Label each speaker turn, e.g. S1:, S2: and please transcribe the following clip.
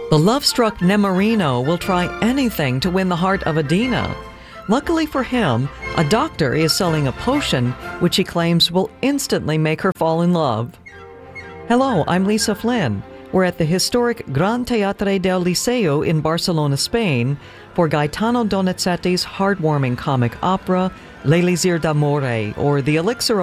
S1: The love-struck Nemorino will try anything to win the heart of Adina. Luckily for him, a doctor is selling a potion which he claims will instantly make her fall in love. Hello, I'm Lisa Flynn. We're at the historic Gran Teatre del Liceo in Barcelona, Spain, for Gaetano Donizetti's heartwarming comic opera, L'Elixir d'Amore, or The Elixir